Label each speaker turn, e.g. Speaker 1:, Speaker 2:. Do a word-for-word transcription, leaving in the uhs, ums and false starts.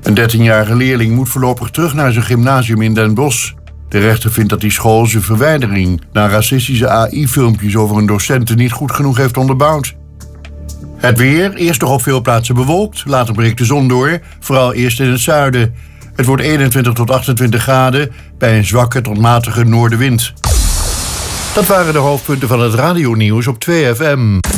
Speaker 1: Een dertienjarige leerling moet voorlopig terug naar zijn gymnasium in Den Bosch. De rechter vindt dat die school zijn verwijdering na racistische A I-filmpjes over een docenten niet goed genoeg heeft onderbouwd. Het weer, eerst nog op veel plaatsen bewolkt, later breekt de zon door, vooral eerst in het zuiden. Het wordt eenentwintig tot achtentwintig graden bij een zwakke tot matige noordenwind. Dat waren de hoofdpunten van het radionieuws op twee F M.